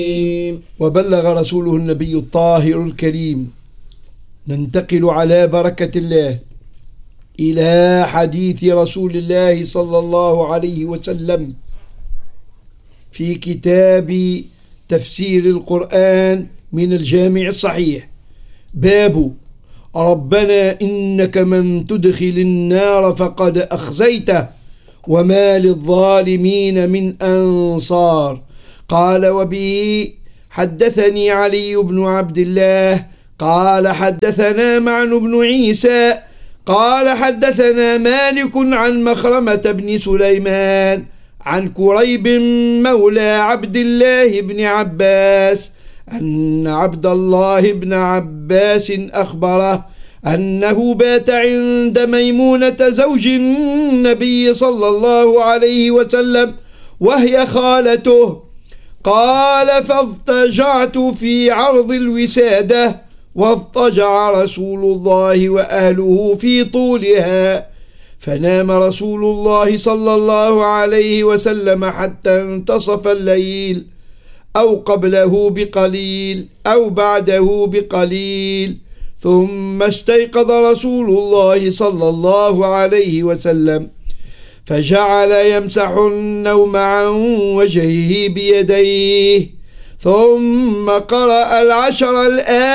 وبلغ رسوله النبي الطاهر الكريم. ننتقل على بركة الله إلى حديث رسول الله صلى الله عليه وسلم في كتاب تفسير القرآن من الجامع الصحيح. باب ربنا إنك من تدخل النار فقد أخزيته وما للظالمين من أنصار. قال وبه حدثني علي بن عبد الله قال حدثنا معن بن عيسى قال حدثنا مالك عن مخرمة بن سليمان عن كريب مولى عبد الله بن عباس أن عبد الله بن عباس أخبره أنه بات عند ميمونة زوج النبي صلى الله عليه وسلم وهي خالته. قال فاضطجعت في عرض الوسادة واضطجع رسول الله وأهله في طولها، فنام رسول الله صلى الله عليه وسلم حتى انتصف الليل أو قبله بقليل أو بعده بقليل، ثم استيقظ رسول الله صلى الله عليه وسلم فجعل يمسح النوم عن وجهه بيديه ثم قرأ 10 الآيات